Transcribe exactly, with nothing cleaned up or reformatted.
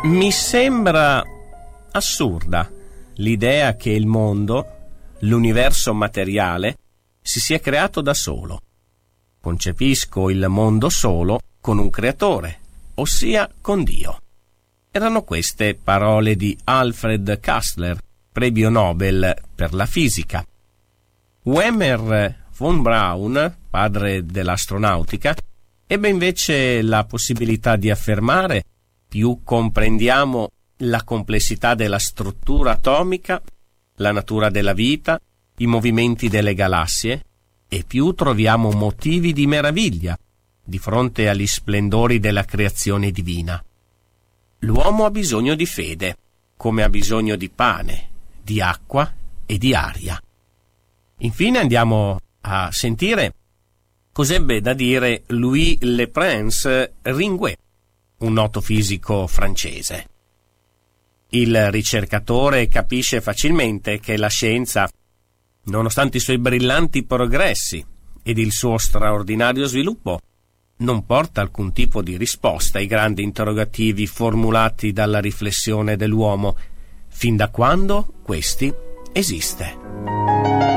Mi sembra assurda l'idea che il mondo, l'universo materiale, si sia creato da solo. Concepisco il mondo solo con un creatore, ossia con Dio. Erano queste parole di Alfred Kastler, premio Nobel per la fisica. Wernher von Braun, padre dell'astronautica, ebbe invece la possibilità di affermare: più comprendiamo la complessità della struttura atomica, la natura della vita, i movimenti delle galassie, e più troviamo motivi di meraviglia di fronte agli splendori della creazione divina. L'uomo ha bisogno di fede, come ha bisogno di pane, di acqua e di aria. Infine andiamo a sentire cos'ebbe da dire Louis Le Prince Ringuet, un noto fisico francese. Il ricercatore capisce facilmente che la scienza, nonostante i suoi brillanti progressi ed il suo straordinario sviluppo, non porta alcun tipo di risposta ai grandi interrogativi formulati dalla riflessione dell'uomo, fin da quando questi esiste.